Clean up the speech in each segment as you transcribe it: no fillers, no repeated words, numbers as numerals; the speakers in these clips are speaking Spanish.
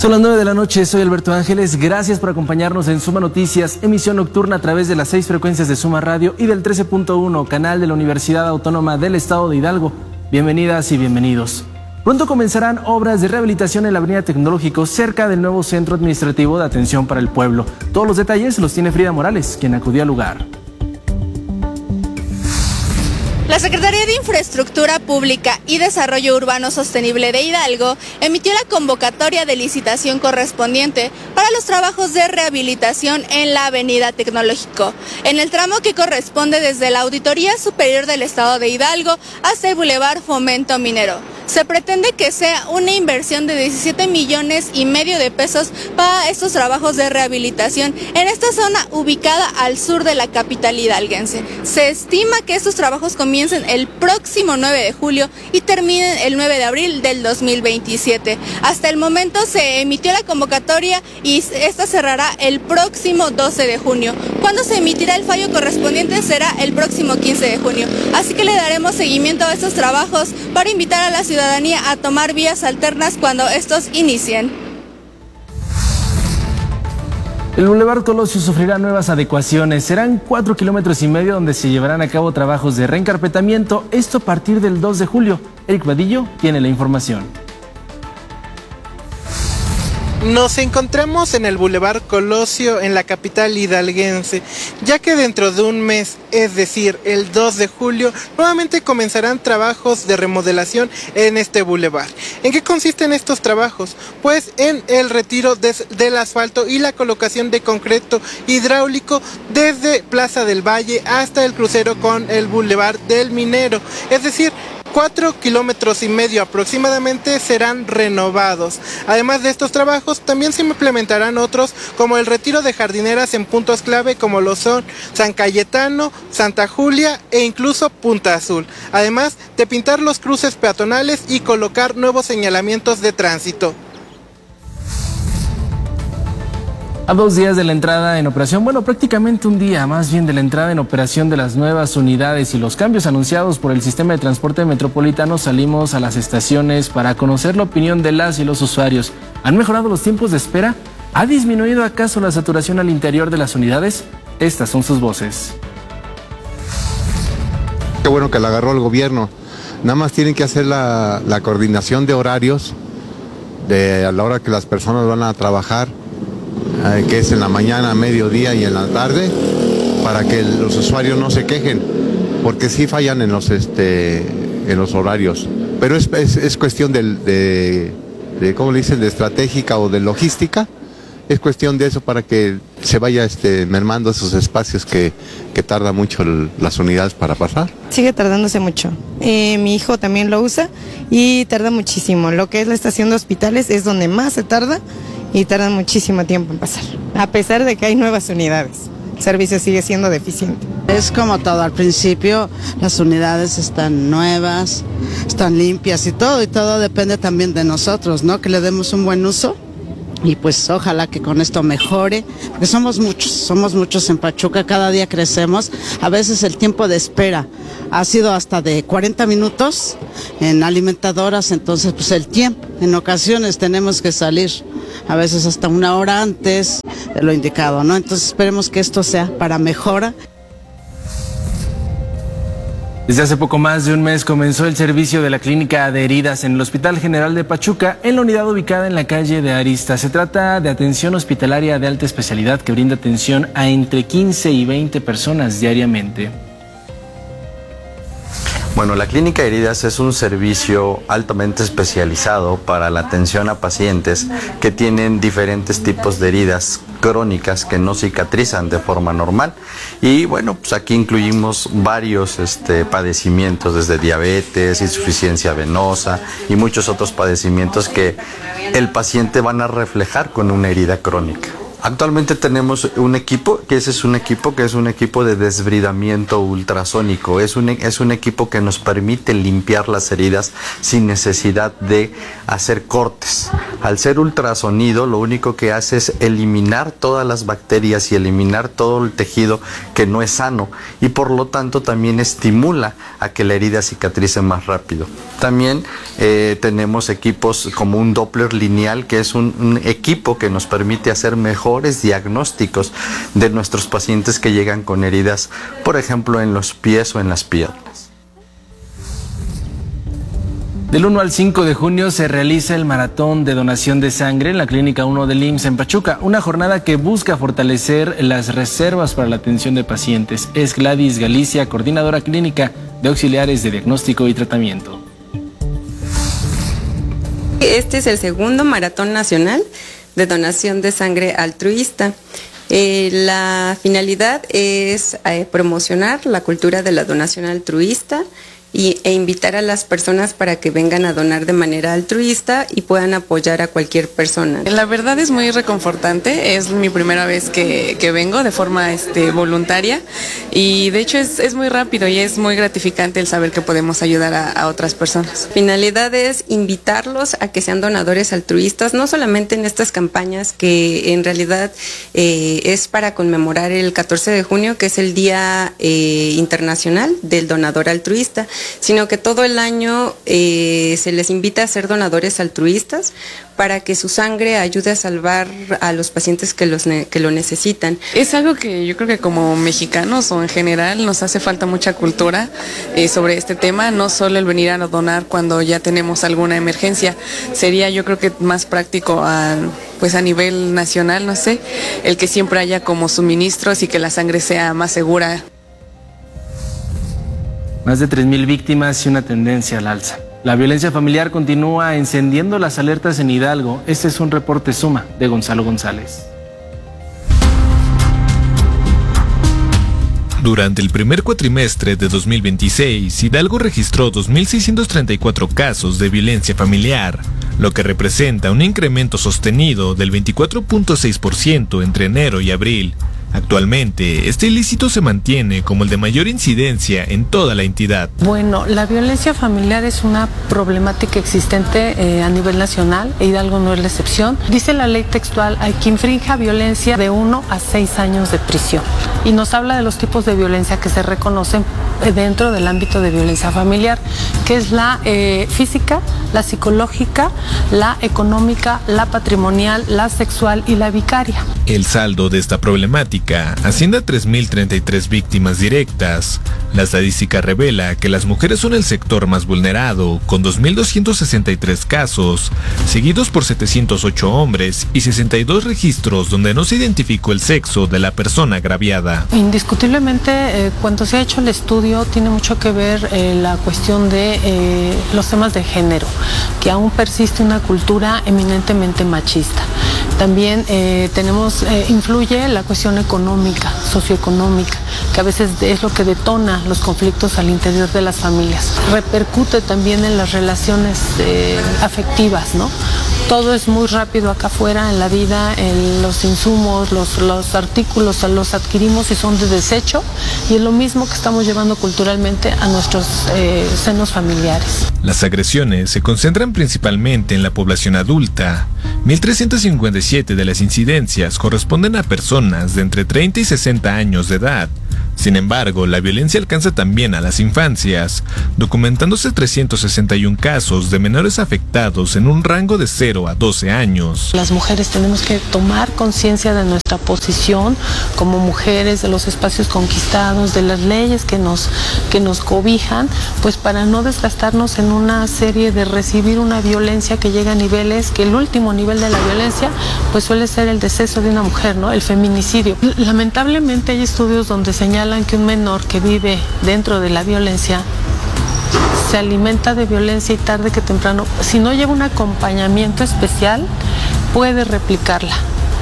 Son las 9 de la noche, soy Alberto Ángeles, gracias por acompañarnos en Suma Noticias, emisión nocturna a través de las 6 frecuencias de Suma Radio y del 13.1, canal de la Universidad Autónoma del Estado de Hidalgo. Bienvenidas y bienvenidos. Pronto comenzarán obras de rehabilitación en la Avenida Tecnológico, cerca del nuevo Centro Administrativo de Atención para el Pueblo. Todos los detalles los tiene Frida Morales, quien acudió al lugar. La Secretaría de Infraestructura Pública y Desarrollo Urbano Sostenible de Hidalgo emitió la convocatoria de licitación correspondiente para los trabajos de rehabilitación en la Avenida Tecnológico, en el tramo que corresponde desde la Auditoría Superior del Estado de Hidalgo hasta el Boulevard Fomento Minero. Se pretende que sea una inversión de 17,5 millones de pesos para estos trabajos de rehabilitación en esta zona ubicada al sur de la capital hidalguense. Se estima que estos trabajos comiencen el próximo 9 de julio y terminen el 9 de abril del 2027. Hasta el momento se emitió la convocatoria y esta cerrará el próximo 12 de junio. Cuando se emitirá el fallo correspondiente será el próximo 15 de junio. Así que le daremos seguimiento a estos trabajos para invitar a la ciudadanía a tomar vías alternas cuando estos inicien. El Boulevard Colosio sufrirá nuevas adecuaciones. Serán 4,5 kilómetros donde se llevarán a cabo trabajos de reencarpetamiento, esto a partir del 2 de julio. Eric Vadillo tiene la información. Nos encontramos en el Boulevard Colosio en la capital hidalguense, ya que dentro de un mes, es decir, el 2 de julio, nuevamente comenzarán trabajos de remodelación en este boulevard. ¿En qué consisten estos trabajos? Pues en el retiro del asfalto y la colocación de concreto hidráulico desde Plaza del Valle hasta el crucero con el Boulevard del Minero, es decir, 4,5 kilómetros aproximadamente serán renovados. Además de estos trabajos, también se implementarán otros como el retiro de jardineras en puntos clave como lo son San Cayetano, Santa Julia e incluso Punta Azul. Además de pintar los cruces peatonales y colocar nuevos señalamientos de tránsito. A 2 días de la entrada en operación, prácticamente un día más bien de la entrada en operación de las nuevas unidades y los cambios anunciados por el sistema de transporte metropolitano, salimos a las estaciones para conocer la opinión de las y los usuarios. ¿Han mejorado los tiempos de espera? ¿Ha disminuido acaso la saturación al interior de las unidades? Estas son sus voces. Qué bueno que la agarró el gobierno. Nada más tienen que hacer la coordinación de horarios a la hora que las personas van a trabajar, que es en la mañana, mediodía y en la tarde, para que los usuarios no se quejen, porque sí fallan en los horarios. Pero es cuestión de ¿cómo le dicen?, de estratégica o de logística. Es cuestión de eso para que se vaya mermando esos espacios que tarda mucho las unidades para pasar. Sigue tardándose mucho. Mi hijo también lo usa y tarda muchísimo. Lo que es la estación de Hospitales es donde más se tarda y tarda muchísimo tiempo en pasar, a pesar de que hay nuevas unidades. El servicio sigue siendo deficiente. Es como todo, al principio las unidades están nuevas, están limpias y todo depende también de nosotros, ¿no? Que le demos un buen uso y pues ojalá que con esto mejore, porque somos muchos en Pachuca, cada día crecemos, a veces el tiempo de espera ha sido hasta de 40 minutos en alimentadoras, entonces pues el tiempo, en ocasiones tenemos que salir a veces hasta 1 hora antes de lo indicado, ¿no? Entonces esperemos que esto sea para mejora. Desde hace poco más de un mes comenzó el servicio de la clínica de heridas en el Hospital General de Pachuca, en la unidad ubicada en la calle de Arista. Se trata de atención hospitalaria de alta especialidad que brinda atención a entre 15 y 20 personas diariamente. Bueno, la clínica de heridas es un servicio altamente especializado para la atención a pacientes que tienen diferentes tipos de heridas crónicas que no cicatrizan de forma normal. Y bueno, pues aquí incluimos varios padecimientos, desde diabetes, insuficiencia venosa y muchos otros padecimientos que el paciente van a reflejar con una herida crónica. Actualmente tenemos un equipo, que ese es un equipo de desbridamiento ultrasónico. Es un equipo que nos permite limpiar las heridas sin necesidad de hacer cortes. Al ser ultrasonido, lo único que hace es eliminar todas las bacterias y eliminar todo el tejido que no es sano, y por lo tanto también estimula a que la herida cicatrice más rápido. También tenemos equipos como un Doppler lineal, que es un equipo que nos permite hacer mejores diagnósticos de nuestros pacientes que llegan con heridas, por ejemplo, en los pies o en las piernas. Del 1 al 5 de junio se realiza el maratón de donación de sangre en la Clínica 1 del IMSS en Pachuca, una jornada que busca fortalecer las reservas para la atención de pacientes. Es Gladys Galicia, coordinadora clínica de auxiliares de diagnóstico y tratamiento. Este es el segundo maratón nacional de donación de sangre altruista. La finalidad es promocionar la cultura de la donación altruista e invitar a las personas para que vengan a donar de manera altruista y puedan apoyar a cualquier persona. La verdad es muy reconfortante, es mi primera vez que vengo de forma voluntaria, y de hecho es muy rápido y es muy gratificante el saber que podemos ayudar a otras personas. La finalidad es invitarlos a que sean donadores altruistas, no solamente en estas campañas que en realidad es para conmemorar el 14 de junio, que es el Día Internacional del Donador Altruista, sino que todo el año se les invita a ser donadores altruistas para que su sangre ayude a salvar a los pacientes que lo necesitan. Es algo que yo creo que como mexicanos o en general nos hace falta mucha cultura sobre este tema, no solo el venir a donar cuando ya tenemos alguna emergencia. Sería, yo creo que más práctico a nivel nacional, no sé, el que siempre haya como suministros y que la sangre sea más segura. Más de 3,000 víctimas y una tendencia al alza. La violencia familiar continúa encendiendo las alertas en Hidalgo. Este es un reporte Suma de Gonzalo González. Durante el primer cuatrimestre de 2026, Hidalgo registró 2.634 casos de violencia familiar, lo que representa un incremento sostenido del 24.6% entre enero y abril. Actualmente, este ilícito se mantiene como el de mayor incidencia en toda la entidad. Bueno, la violencia familiar es una problemática existente a nivel nacional, e Hidalgo no es la excepción. Dice la ley textual, hay que infrinja violencia de 1 a 6 años de prisión. Y nos habla de los tipos de violencia que se reconocen dentro del ámbito de violencia familiar, que es la física, la psicológica, la económica, la patrimonial, la sexual y la vicaria. El saldo de esta problemática asciende a 3.033 víctimas directas. La estadística revela que las mujeres son el sector más vulnerado, con 2.263 casos, seguidos por 708 hombres y 62 registros donde no se identificó el sexo de la persona agraviada. Indiscutiblemente, cuando se ha hecho el estudio, tiene mucho que ver la cuestión de los temas de género, que aún persiste una cultura eminentemente machista. También influye la cuestión económica, socioeconómica, que a veces es lo que detona los conflictos al interior de las familias. Repercute también en las relaciones afectivas, ¿no? Todo es muy rápido acá afuera en la vida, en los insumos, los artículos los adquirimos y son de desecho, y es lo mismo que estamos llevando culturalmente a nuestros senos familiares. Las agresiones se concentran principalmente en la población adulta. 1.357 de las incidencias corresponden a personas de entre 30 y 60 años de edad. Sin embargo, la violencia alcanza también a las infancias, documentándose 361 casos de menores afectados en un rango de 0 a 12 años. Las mujeres tenemos que tomar conciencia de nuestra posición como mujeres, de los espacios conquistados, de las leyes que nos cobijan, pues para no desgastarnos en una serie de recibir una violencia que llega a niveles, que el último nivel de la violencia pues suele ser el deceso de una mujer, ¿no? El feminicidio. Lamentablemente hay estudios donde señalan que un menor que vive dentro de la violencia se alimenta de violencia y tarde que temprano, si no lleva un acompañamiento especial, puede replicarla,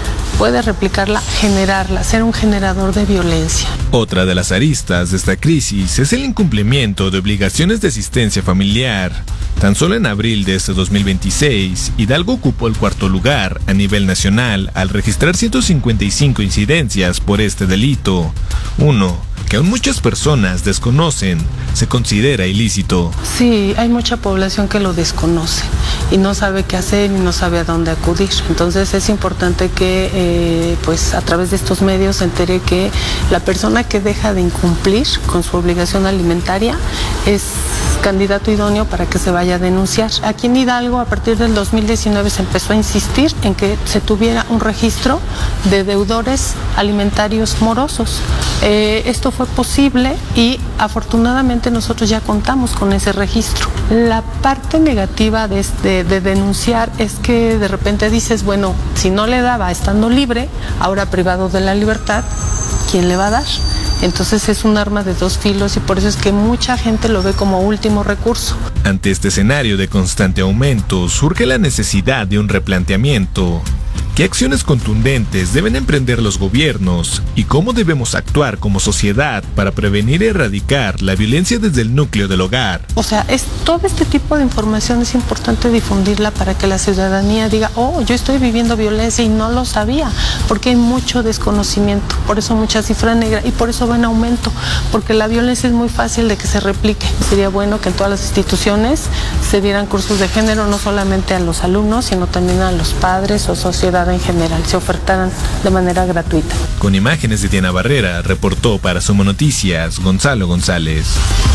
generarla, ser un generador de violencia. Otra de las aristas de esta crisis es el incumplimiento de obligaciones de asistencia familiar. Tan solo en abril de este 2026, Hidalgo ocupó el cuarto lugar a nivel nacional al registrar 155 incidencias por este delito. Uno que aún muchas personas desconocen, se considera ilícito. Sí, hay mucha población que lo desconoce y no sabe qué hacer y no sabe a dónde acudir. Entonces es importante que pues a través de estos medios se entere que la persona que deja de incumplir con su obligación alimentaria es candidato idóneo para que se vaya a denunciar. Aquí en Hidalgo, a partir del 2019, se empezó a insistir en que se tuviera un registro de deudores alimentarios morosos. Esto fue posible y afortunadamente nosotros ya contamos con ese registro. La parte negativa de denunciar es que de repente dices, bueno, si no le daba estando libre, ahora privado de la libertad, ¿quién le va a dar? Entonces es un arma de dos filos y por eso es que mucha gente lo ve como último recurso. Ante este escenario de constante aumento, surge la necesidad de un replanteamiento. ¿Qué acciones contundentes deben emprender los gobiernos y cómo debemos actuar como sociedad para prevenir y erradicar la violencia desde el núcleo del hogar? O sea, todo este tipo de información es importante difundirla para que la ciudadanía diga, oh, yo estoy viviendo violencia y no lo sabía, porque hay mucho desconocimiento, por eso mucha cifra negra y por eso va en aumento, porque la violencia es muy fácil de que se replique. Sería bueno que en todas las instituciones se dieran cursos de género, no solamente a los alumnos, sino también a los padres o sociedad en general, se ofertaran de manera gratuita. Con imágenes de Diana Barrera, reportó para Suma Noticias Gonzalo González.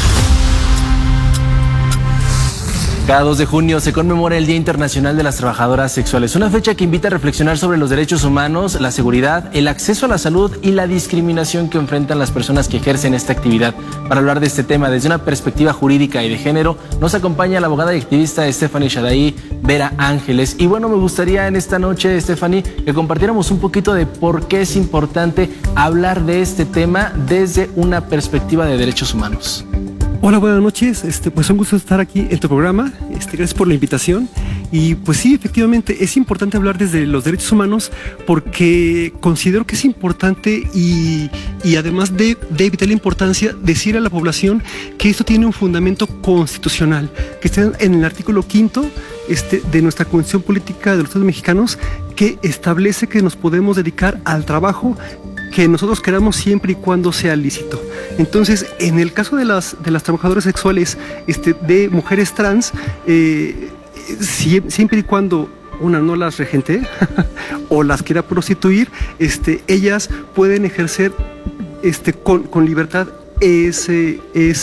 Cada 2 de junio se conmemora el Día Internacional de las Trabajadoras Sexuales, una fecha que invita a reflexionar sobre los derechos humanos, la seguridad, el acceso a la salud y la discriminación que enfrentan las personas que ejercen esta actividad. Para hablar de este tema desde una perspectiva jurídica y de género, nos acompaña la abogada y activista Stephanie Shadaí Vera Ángeles. Y bueno, me gustaría en esta noche, Stephanie, que compartiéramos un poquito de por qué es importante hablar de este tema desde una perspectiva de derechos humanos. Hola, buenas noches. Pues un gusto estar aquí en tu programa. Gracias por la invitación. Y pues sí, efectivamente es importante hablar desde los derechos humanos porque considero que es importante y además de vital importancia decir a la población que esto tiene un fundamento constitucional, que está en el artículo 5 de nuestra Constitución Política de los Estados Mexicanos, que establece que nos podemos dedicar al trabajo que nosotros queramos siempre y cuando sea lícito. Entonces, en el caso de las trabajadoras sexuales de mujeres trans, siempre y cuando una no las regente o las quiera prostituir, ellas pueden ejercer con libertad ese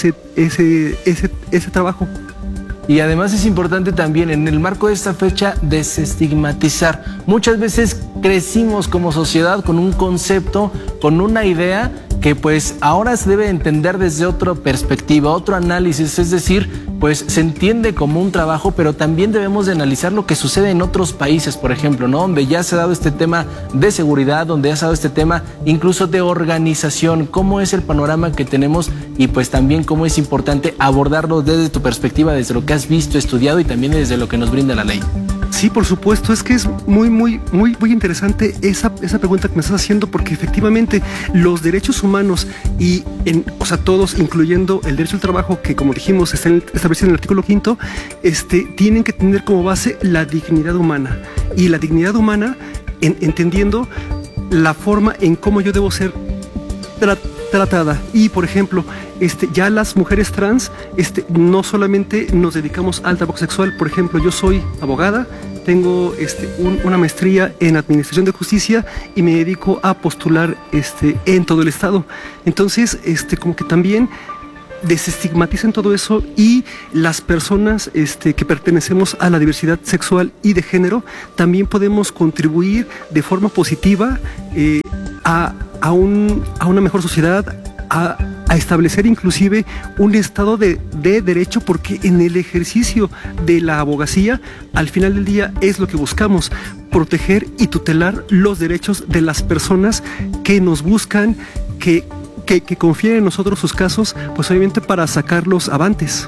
trabajo. Y además es importante también en el marco de esta fecha desestigmatizar. Muchas veces crecimos como sociedad con un concepto, con una idea que pues ahora se debe entender desde otra perspectiva, otro análisis, es decir, pues se entiende como un trabajo, pero también debemos de analizar lo que sucede en otros países, por ejemplo, ¿no? Donde ya se ha dado este tema de seguridad, donde ya se ha dado este tema incluso de organización, cómo es el panorama que tenemos y pues también cómo es importante abordarlo desde tu perspectiva, desde lo que has visto, estudiado y también desde lo que nos brinda la ley. Sí, por supuesto, es que es muy interesante esa pregunta que me estás haciendo, porque efectivamente los derechos humanos y todos, incluyendo el derecho al trabajo, que como dijimos está establecido en el artículo 5, tienen que tener como base la dignidad humana. Y la dignidad humana, entendiendo la forma en cómo yo debo ser tratada. Y por ejemplo, ya las mujeres trans, no solamente nos dedicamos al trabajo sexual. Por ejemplo, yo soy abogada, tengo una maestría en administración de justicia y me dedico a postular en todo el estado. Entonces, como que también desestigmaticen todo eso, y las personas que pertenecemos a la diversidad sexual y de género también podemos contribuir de forma positiva a una mejor sociedad, a establecer inclusive un estado de derecho, porque en el ejercicio de la abogacía, al final del día, es lo que buscamos: proteger y tutelar los derechos de las personas que nos buscan, que confíen en nosotros sus casos, pues obviamente para sacarlos avantes.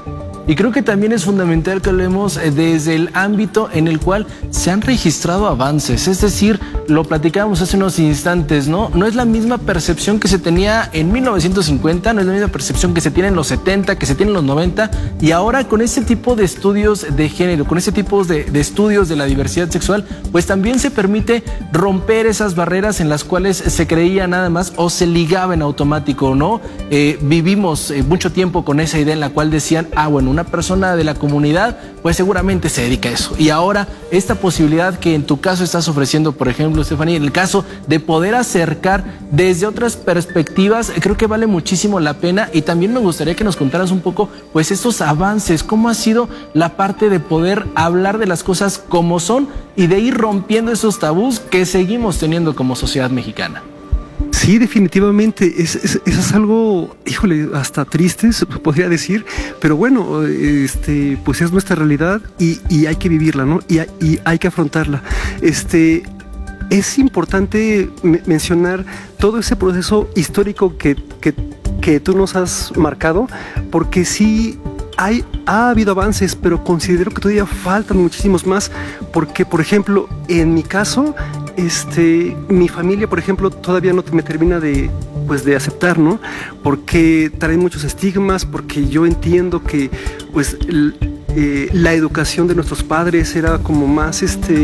Y creo que también es fundamental que hablemos desde el ámbito en el cual se han registrado avances. Es decir, lo platicábamos hace unos instantes, ¿no? No es la misma percepción que se tenía en 1950, no es la misma percepción que se tiene en los 70, que se tiene en los 90, y ahora con este tipo de estudios de género, con este tipo de estudios de la diversidad sexual, pues también se permite romper esas barreras en las cuales se creía nada más o se ligaba en automático, ¿no? Vivimos mucho tiempo con esa idea en la cual decían, bueno, una persona de la comunidad pues seguramente se dedica a eso. Y ahora esta posibilidad que en tu caso estás ofreciendo, por ejemplo, Estefanía, en el caso de poder acercar desde otras perspectivas, creo que vale muchísimo la pena. Y también me gustaría que nos contaras un poco pues estos avances, cómo ha sido la parte de poder hablar de las cosas como son y de ir rompiendo esos tabús que seguimos teniendo como sociedad mexicana. Sí, definitivamente, eso es algo, híjole, hasta triste, se podría decir, pero bueno, pues es nuestra realidad y hay que vivirla, ¿no? Y hay que afrontarla. Es importante mencionar todo ese proceso histórico que tú nos has marcado, porque sí ha habido avances, pero considero que todavía faltan muchísimos más, porque, por ejemplo, en mi caso, mi familia, por ejemplo, todavía no me termina de aceptar, ¿no? Porque traen muchos estigmas, porque yo entiendo que, pues, la educación de nuestros padres era como más,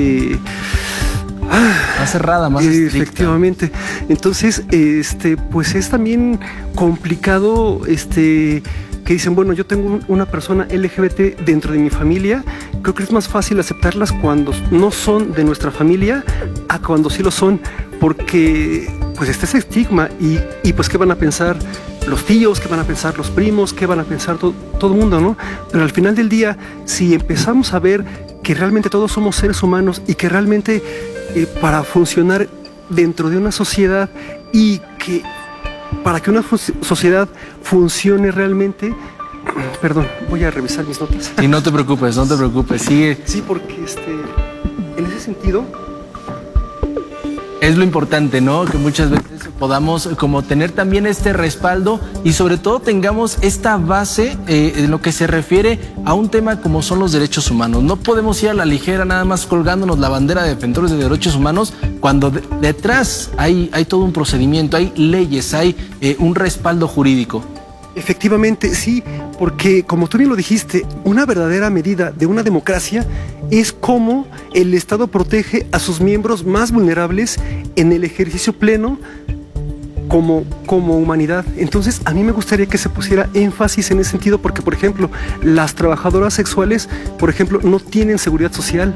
más cerrada, más estricta. Efectivamente. Entonces, pues es también complicado, que dicen, bueno, yo tengo una persona LGBT dentro de mi familia, creo que es más fácil aceptarlas cuando no son de nuestra familia a cuando sí lo son, porque pues está ese estigma y pues qué van a pensar los tíos, qué van a pensar los primos, qué van a pensar todo el mundo, ¿no? Pero al final del día, si empezamos a ver que realmente todos somos seres humanos y que realmente para funcionar dentro de una sociedad y que para que una sociedad funcione realmente, perdón, voy a revisar mis notas. Y no te preocupes, sigue. Sí, porque en ese sentido es lo importante, ¿no? Que muchas veces podamos como tener también este respaldo y sobre todo tengamos esta base en lo que se refiere a un tema como son los derechos humanos. No podemos ir a la ligera nada más colgándonos la bandera de defensores de derechos humanos cuando detrás hay todo un procedimiento, hay leyes, hay un respaldo jurídico. Efectivamente, sí, porque como tú bien lo dijiste, una verdadera medida de una democracia es cómo el Estado protege a sus miembros más vulnerables en el ejercicio pleno como humanidad. Entonces, a mí me gustaría que se pusiera énfasis en ese sentido, porque, por ejemplo, las trabajadoras sexuales, por ejemplo, no tienen seguridad social.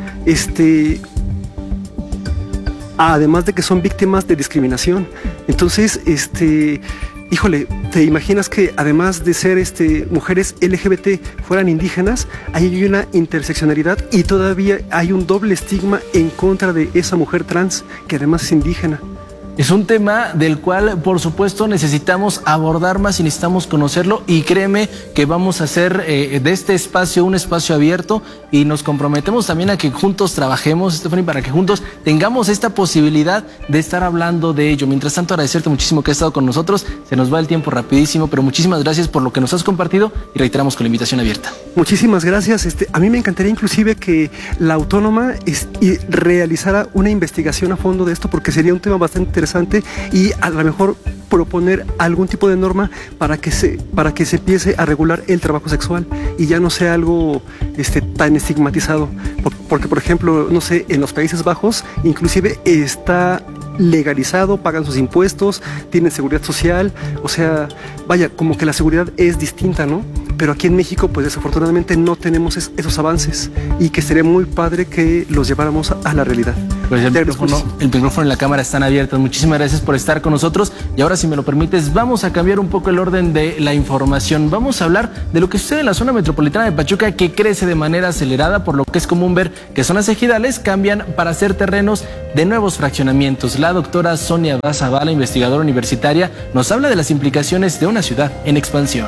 Además de que son víctimas de discriminación. Entonces, híjole, ¿te imaginas que además de ser mujeres LGBT fueran indígenas? Ahí hay una interseccionalidad y todavía hay un doble estigma en contra de esa mujer trans que además es indígena. Es un tema del cual, por supuesto, necesitamos abordar más y necesitamos conocerlo, y créeme que vamos a hacer de este espacio un espacio abierto y nos comprometemos también a que juntos trabajemos, Stephanie, para que juntos tengamos esta posibilidad de estar hablando de ello. Mientras tanto, agradecerte muchísimo que has estado con nosotros. Se nos va el tiempo rapidísimo, pero muchísimas gracias por lo que nos has compartido y reiteramos con la invitación abierta. Muchísimas gracias. A mí me encantaría inclusive que la Autónoma realizara una investigación a fondo de esto, porque sería un tema bastante interesante y a lo mejor proponer algún tipo de norma para que se empiece a regular el trabajo sexual y ya no sea algo tan estigmatizado, porque por ejemplo, no sé, en los Países Bajos inclusive está legalizado, pagan sus impuestos, tienen seguridad social, o sea, vaya, como que la seguridad es distinta, ¿no? Pero aquí en México, pues desafortunadamente no tenemos esos avances, y que sería muy padre que los lleváramos a la realidad. Pues el micrófono y la cámara están abiertos. Muchísimas gracias por estar con nosotros. Y ahora, si me lo permites, vamos a cambiar un poco el orden de la información. Vamos a hablar de lo que sucede en la zona metropolitana de Pachuca, que crece de manera acelerada, por lo que es común ver que zonas ejidales cambian para ser terrenos de nuevos fraccionamientos. La doctora Sonia Zavala, investigadora universitaria, nos habla de las implicaciones de una ciudad en expansión.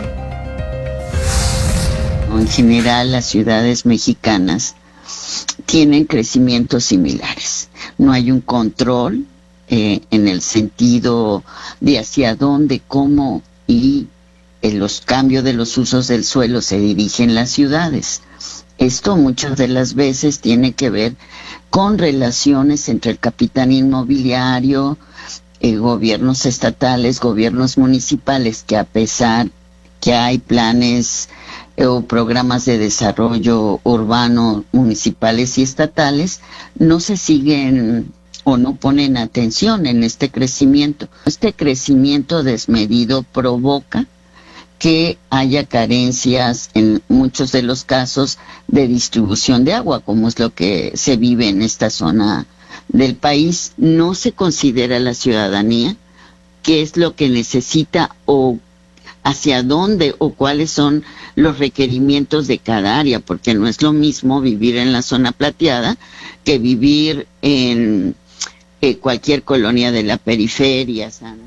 En general, las ciudades mexicanas tienen crecimientos similares. No hay un control en el sentido de hacia dónde, cómo y los cambios de los usos del suelo se dirigen las ciudades. Esto muchas de las veces tiene que ver con relaciones entre el capital inmobiliario, gobiernos estatales, gobiernos municipales, que a pesar que hay planes o programas de desarrollo urbano municipales y estatales, no se siguen o no ponen atención en este crecimiento. Este crecimiento desmedido provoca que haya carencias en muchos de los casos de distribución de agua, como es lo que se vive en esta zona del país. No se considera la ciudadanía qué es lo que necesita o hacia dónde o cuáles son los requerimientos de cada área, porque no es lo mismo vivir en la zona plateada que vivir en cualquier colonia de la periferia, ¿sabes?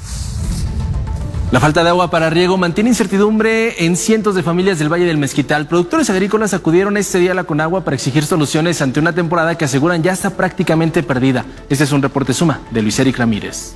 La falta de agua para riego mantiene incertidumbre en cientos de familias del Valle del Mezquital. Productores agrícolas acudieron este día a la Conagua para exigir soluciones ante una temporada que aseguran ya está prácticamente perdida. Este es un reporte Suma de Luis Eric Ramírez.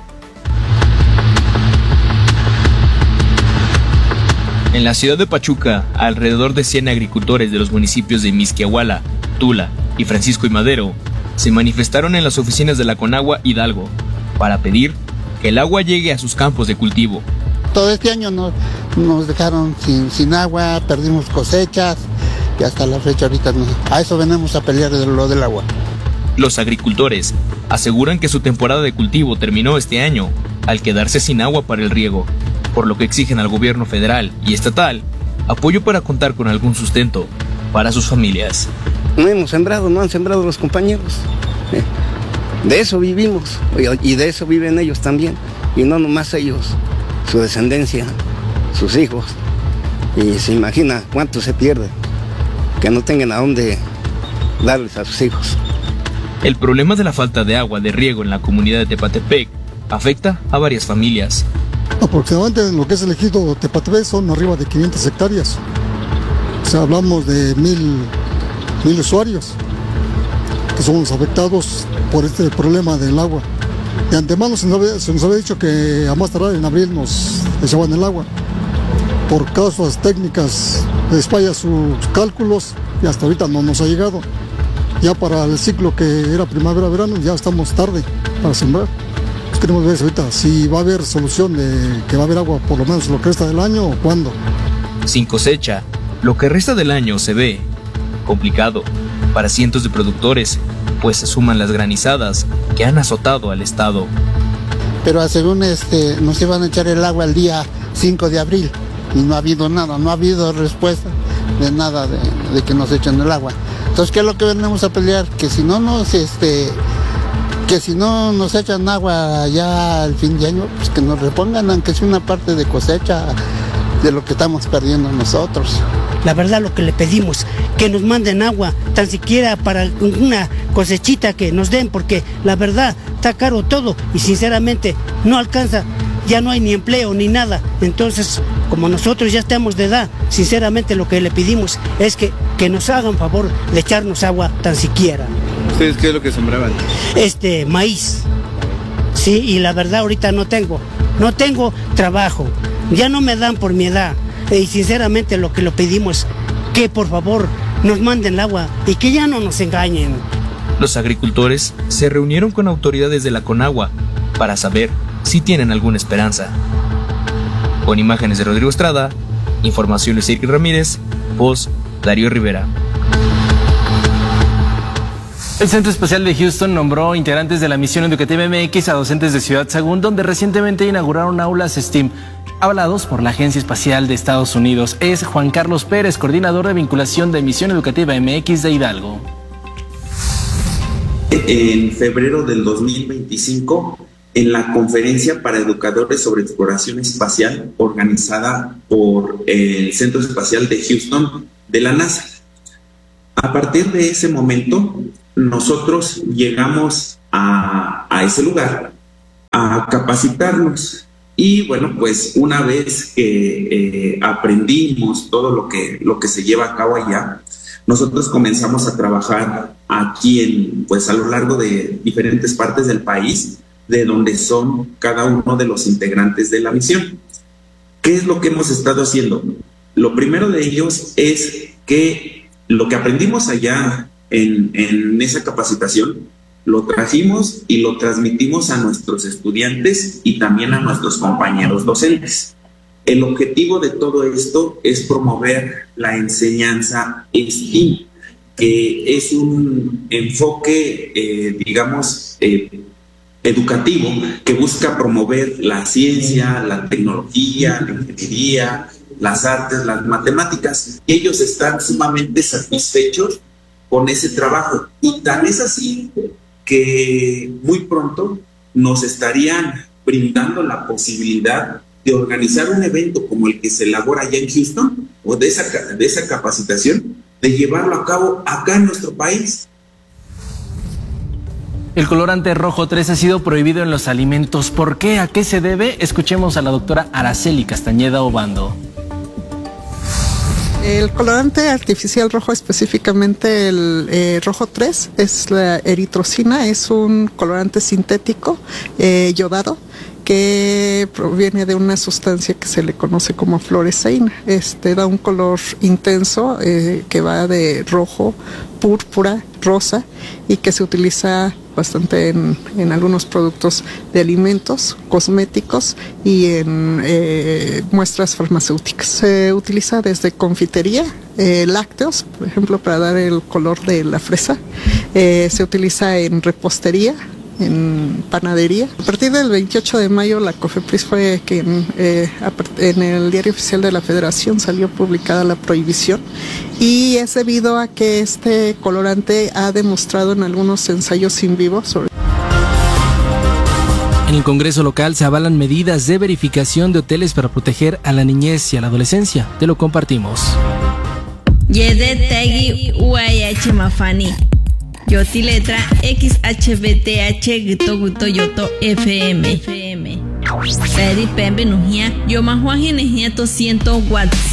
En la ciudad de Pachuca, alrededor de 100 agricultores de los municipios de Mixquiahuala, Tula y Francisco y Madero se manifestaron en las oficinas de la Conagua Hidalgo para pedir que el agua llegue a sus campos de cultivo. Todo este año nos dejaron sin agua, perdimos cosechas y hasta la fecha ahorita a eso venimos a pelear de lo del agua. Los agricultores aseguran que su temporada de cultivo terminó este año al quedarse sin agua para el riego, por lo que exigen al gobierno federal y estatal apoyo para contar con algún sustento para sus familias. No hemos sembrado, no han sembrado los compañeros. De eso vivimos y de eso viven ellos también, y no nomás ellos, su descendencia, sus hijos, y se imagina cuánto se pierde, que no tengan a dónde darles a sus hijos. El problema de la falta de agua de riego en la comunidad de Tepatepec afecta a varias familias. Aproximadamente en lo que es el ejido Tepatepec son arriba de 500 hectáreas, o sea, hablamos de 1000 usuarios que son los afectados por este problema del agua. De antemano se nos había dicho que a más tardar en abril nos echaban el agua. Por causas técnicas les falla sus cálculos y hasta ahorita no nos ha llegado. Ya para el ciclo que era primavera-verano ya estamos tarde para sembrar. Pues queremos ver ahorita si va a haber solución de que va a haber agua por lo menos lo que resta del año o cuándo. Sin cosecha, lo que resta del año se ve complicado para cientos de productores, pues se suman las granizadas que han azotado al estado. Pero según nos iban a echar el agua el día 5 de abril y no ha habido nada, no ha habido respuesta de nada de que nos echen el agua. Entonces, ¿qué es lo que venimos a pelear? Que si no nos echan agua ya al fin de año, pues que nos repongan aunque sea una parte de cosecha de lo que estamos perdiendo nosotros. La verdad, lo que le pedimos, que nos manden agua, tan siquiera para una cosechita que nos den, porque la verdad está caro todo y sinceramente no alcanza, ya no hay ni empleo ni nada. Entonces, como nosotros ya estamos de edad, sinceramente lo que le pedimos es que nos hagan favor de echarnos agua tan siquiera. ¿Ustedes qué es lo que sembraban? Maíz, sí, y la verdad ahorita no tengo trabajo, ya no me dan por mi edad. Y sinceramente lo que le pedimos, que por favor nos manden el agua y que ya no nos engañen. Los agricultores se reunieron con autoridades de la Conagua para saber si tienen alguna esperanza. Con imágenes de Rodrigo Estrada, información de Cirque Ramírez, voz Darío Rivera. El Centro Espacial de Houston nombró integrantes de la misión educativa MX a docentes de Ciudad Sagún, donde recientemente inauguraron aulas STEAM. Avalados por la Agencia Espacial de Estados Unidos. Es Juan Carlos Pérez, coordinador de vinculación de Misión Educativa MX de Hidalgo. En febrero del 2025, en la conferencia para educadores sobre exploración espacial organizada por el Centro Espacial de Houston de la NASA. A partir de ese momento, nosotros llegamos a ese lugar a capacitarnos. Y bueno, pues una vez que aprendimos todo lo que se lleva a cabo allá, nosotros comenzamos a trabajar aquí a lo largo de diferentes partes del país, de donde son cada uno de los integrantes de la misión. ¿Qué es lo que hemos estado haciendo? Lo primero de ellos es que lo que aprendimos allá en esa capacitación, lo trajimos y lo transmitimos a nuestros estudiantes y también a nuestros compañeros docentes. El objetivo de todo esto es promover la enseñanza STEAM, que es un enfoque, educativo, que busca promover la ciencia, la tecnología, la ingeniería, las artes, las matemáticas. Y ellos están sumamente satisfechos con ese trabajo. Y tan es así que muy pronto nos estarían brindando la posibilidad de organizar un evento como el que se elabora allá en Houston, o de esa capacitación, de llevarlo a cabo acá en nuestro país. El colorante rojo 3 ha sido prohibido en los alimentos. ¿Por qué? ¿A qué se debe? Escuchemos a la doctora Araceli Castañeda Obando. El colorante artificial rojo, específicamente el rojo 3, es la eritrocina, es un colorante sintético yodado que proviene de una sustancia que se le conoce como fluoresceína. Da un color intenso que va de rojo, púrpura, rosa, y que se utiliza bastante en algunos productos de alimentos, cosméticos y en muestras farmacéuticas. Se utiliza desde confitería, lácteos, por ejemplo, para dar el color de la fresa. Se utiliza en repostería, en panadería. A partir del 28 de mayo la COFEPRIS fue quien en el Diario Oficial de la Federación salió publicada la prohibición, y es debido a que este colorante ha demostrado en algunos ensayos in vivo sobre... En el Congreso local se avalan medidas de verificación de hoteles para proteger a la niñez y a la adolescencia. Te lo compartimos. Yedetegi UAH Mafani. Yoti letra XHBTH Gito Guto Yoto FM. Seri Pembe Nujia. Yo más Juan Ginejia 200 watts.